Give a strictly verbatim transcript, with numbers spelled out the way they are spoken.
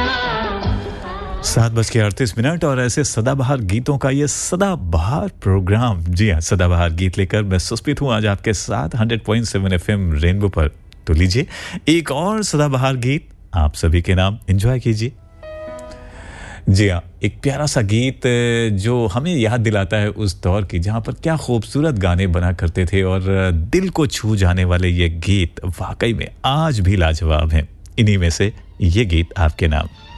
सात बज के अड़तीस मिनट और ऐसे सदाबहार गीतों का ये सदाबहार प्रोग्राम, जी हाँ, सदाबहार गीत लेकर मैं सुस्मित हूँ आज आपके साथ सौ पॉइंट सात एफएम रेनबो पर। तो लीजिए एक और सदाबहार गीत आप सभी के नाम एंजॉय कीजिए। जी हाँ, एक प्यारा सा गीत जो हमें याद दिलाता है उस दौर की जहाँ पर क्या खूबसूरत गाने बना करते थे और दिल को छू जाने वाले ये गीत वाकई में आज भी लाजवाब हैं। इन्हीं में से ये गीत आपके नाम।